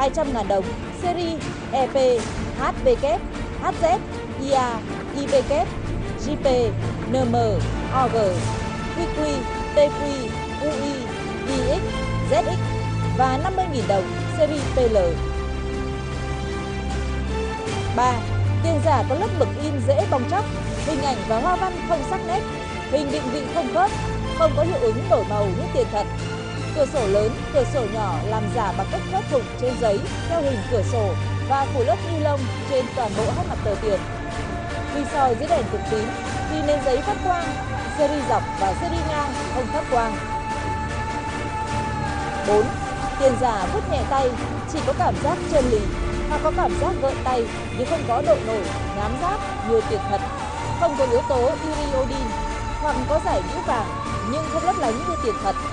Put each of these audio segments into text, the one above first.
200.000 đồng series EP, HVK, HZ, IA, IVK, JP, NM, OG, QQ, TQ, UI, VX, ZX và 50.000 đồng series PL. 3. Tiền giả có lớp mực in dễ bong tróc, hình ảnh và hoa văn không sắc nét, hình định vị không khớp, không có hiệu ứng đổi màu như tiền thật. Cửa sổ lớn, cửa sổ nhỏ làm giả bằng cách khớp thủng trên giấy theo hình cửa sổ và phủ lớp ni lông trên toàn bộ hai mặt tờ tiền. Khi soi dưới đèn cực tím thì nền giấy phát quang, series dọc và series ngang không phát quang. 4. Tiền giả vứt nhẹ tay, chỉ có cảm giác trơn lì hoặc có cảm giác gợn tay nhưng không có độ nổi, nhám ráp như tiền thật, không có yếu tố iriodin hoặc có giải nhũ vàng nhưng không lấp lánh như tiền thật.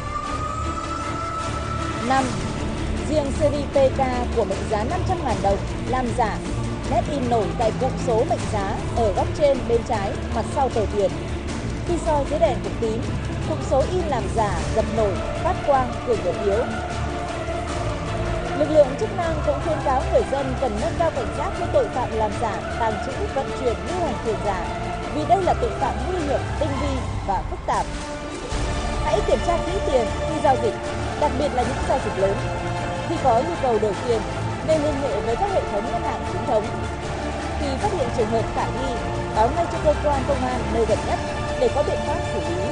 5. Riêng series PK của mệnh giá 500.000 đồng làm giả, nét in nổi tại cụm số mệnh giá ở góc trên bên trái mặt sau tờ tiền. Khi soi dưới đèn cực tím, cụm số in làm giả dập nổi, phát quang, cường độ yếu. Lực lượng chức năng cũng khuyến cáo người dân cần nâng cao cảnh giác với tội phạm làm giả, tàng trữ, vận chuyển, lưu hành tiền giả vì đây là tội phạm nguy hiểm, tinh vi và phức tạp. Hãy kiểm tra kỹ tiền khi giao dịch, đặc biệt là những giao dịch lớn. Khi có nhu cầu đổi tiền, nên liên hệ với các hệ thống ngân hàng chính thống. Khi phát hiện trường hợp khả nghi, báo ngay cho cơ quan công an nơi gần nhất để có biện pháp xử lý.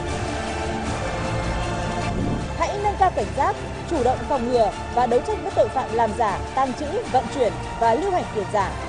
Hãy nâng cao cảnh giác, chủ động phòng ngừa và đấu tranh với tội phạm làm giả, tàng trữ, vận chuyển và lưu hành tiền giả.